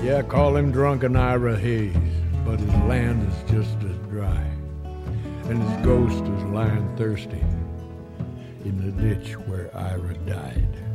Yeah, call him drunken Ira Hayes, but his land is just as dry, and his ghost is lying thirsty in the ditch where Ira died.